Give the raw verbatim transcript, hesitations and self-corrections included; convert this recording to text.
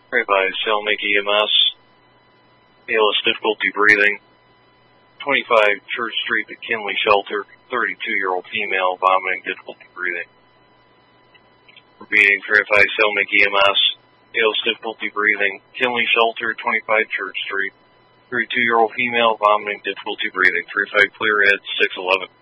Rabbi Selmick E M S, A L S difficulty breathing. twenty-five Church Street, McKinley Shelter, thirty-two-year-old female, vomiting, difficulty breathing. Repeating for Rabbi Selmick E M S, A L S difficulty breathing. McKinley Shelter, twenty-five Church Street, thirty-two-year-old female, vomiting, difficulty breathing. three five clear head, six eleven.